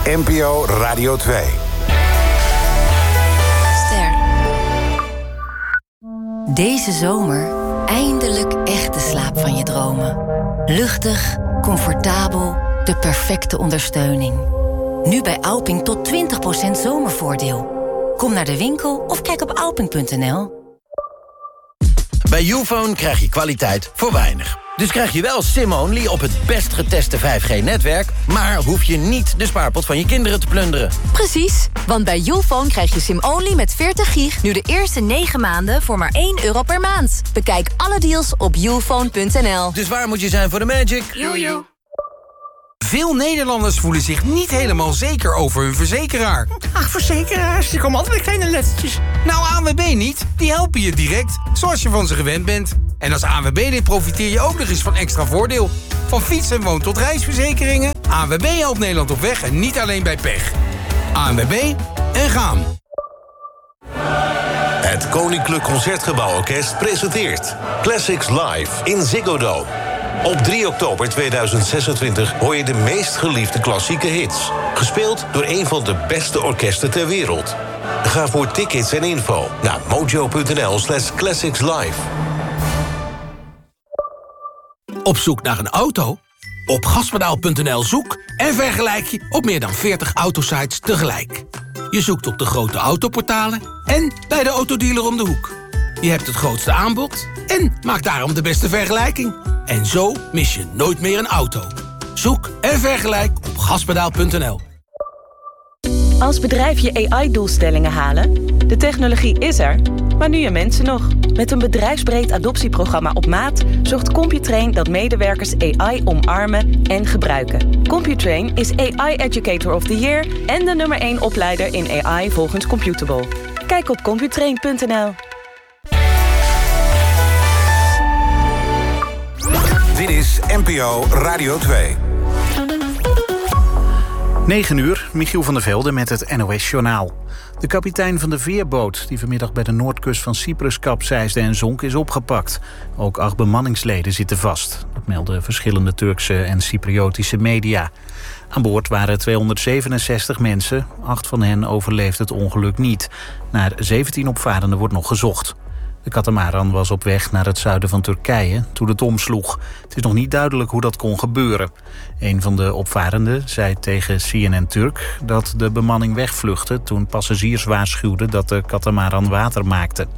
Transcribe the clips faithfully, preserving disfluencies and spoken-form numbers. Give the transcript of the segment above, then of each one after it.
N P O Radio twee. Ster. Deze zomer eindelijk echte slaap van je dromen. Luchtig, comfortabel, de perfecte ondersteuning. Nu bij Alping tot twintig procent zomervoordeel. Kom naar de winkel of kijk op alping punt n l. Bij Youfone krijg je kwaliteit voor weinig. Dus krijg je wel SIM-only op het best geteste vijf G-netwerk... maar hoef je niet de spaarpot van je kinderen te plunderen. Precies, want bij Youfone krijg je SIM-only met veertig gig... nu de eerste negen maanden voor maar één euro per maand. Bekijk alle deals op youfone punt n l. Dus waar moet je zijn voor de magic? Jojo. Veel Nederlanders voelen zich niet helemaal zeker over hun verzekeraar. Ach, verzekeraars, die komen altijd met kleine lettertjes. Nou, A N W B niet. Die helpen je direct, zoals je van ze gewend bent. En als A N W B-lid profiteer je ook nog eens van extra voordeel. Van fiets- en woon- tot reisverzekeringen. A N W B helpt Nederland op weg en niet alleen bij pech. A N W B en gaan. Het Koninklijk Concertgebouworkest presenteert Classics Live in Ziggo Dome. Op drie oktober tweeduizend zesentwintig hoor je de meest geliefde klassieke hits. Gespeeld door een van de beste orkesten ter wereld. Ga voor tickets en info naar mojo punt n l slash classics live. Op zoek naar een auto? Op gaspedaal punt n l zoek en vergelijk je op meer dan veertig autosites tegelijk. Je zoekt op de grote autoportalen en bij de autodealer om de hoek. Je hebt het grootste aanbod en maakt daarom de beste vergelijking. En zo mis je nooit meer een auto. Zoek en vergelijk op gaspedaal punt n l. Als bedrijf je A I-doelstellingen halen? De technologie is er, maar nu je mensen nog. Met een bedrijfsbreed adoptieprogramma op maat zorgt Computrain dat medewerkers A I omarmen en gebruiken. Computrain is A I Educator of the Year en de nummer één opleider in A I volgens Computable. Kijk op computrain punt n l. Dit is N P O Radio twee. negen uur, Michiel van der Velde met het N O S-journaal. De kapitein van de veerboot, die vanmiddag bij de noordkust van Cyprus kapseisde en zonk, is opgepakt. Ook acht bemanningsleden zitten vast. Dat melden verschillende Turkse en Cypriotische media. Aan boord waren tweehonderdzevenenzestig mensen. Acht van hen overleefde het ongeluk niet. Naar zeventien opvarenden wordt nog gezocht. De katamaran was op weg naar het zuiden van Turkije toen het omsloeg. Het is nog niet duidelijk hoe dat kon gebeuren. Een van de opvarenden zei tegen C N N Turk dat de bemanning wegvluchtte toen passagiers waarschuwden dat de katamaran water maakte.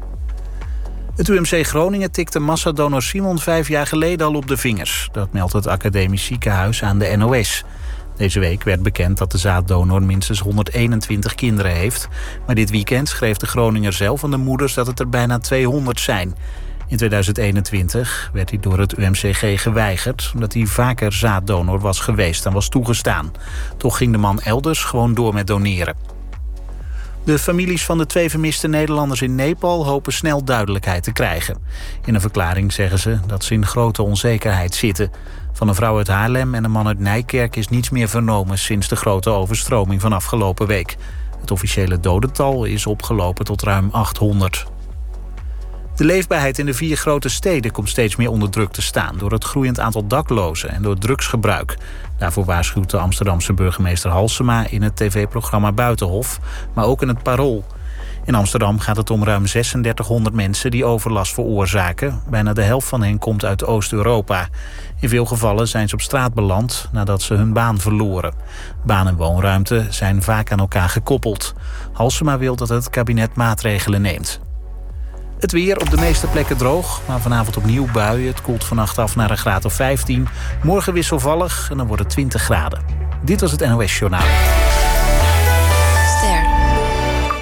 Het U M C Groningen tikte massadonor Simon vijf jaar geleden al op de vingers. Dat meldt het academisch ziekenhuis aan de N O S. Deze week werd bekend dat de zaaddonor minstens honderdeenentwintig kinderen heeft. Maar dit weekend schreef de Groninger zelf aan de moeders dat het er bijna tweehonderd zijn. In tweeduizend eenentwintig werd hij door het U M C G geweigerd omdat hij vaker zaaddonor was geweest dan was toegestaan. Toch ging de man elders gewoon door met doneren. De families van de twee vermiste Nederlanders in Nepal hopen snel duidelijkheid te krijgen. In een verklaring zeggen ze dat ze in grote onzekerheid zitten. Van een vrouw uit Haarlem en een man uit Nijkerk is niets meer vernomen sinds de grote overstroming van afgelopen week. Het officiële dodental is opgelopen tot ruim achthonderd. De leefbaarheid in de vier grote steden komt steeds meer onder druk te staan door het groeiend aantal daklozen en door drugsgebruik. Daarvoor waarschuwt de Amsterdamse burgemeester Halsema in het tv-programma Buitenhof, maar ook in het Parool. In Amsterdam gaat het om ruim zesendertighonderd mensen die overlast veroorzaken. Bijna de helft van hen komt uit Oost-Europa. In veel gevallen zijn ze op straat beland nadat ze hun baan verloren. Baan en woonruimte zijn vaak aan elkaar gekoppeld. Halsema wil dat het kabinet maatregelen neemt. Het weer op de meeste plekken droog, maar vanavond opnieuw buien. Het koelt vannacht af naar een graad of vijftien. Morgen wisselvallig en dan wordt het twintig graden. Dit was het N O S Journaal.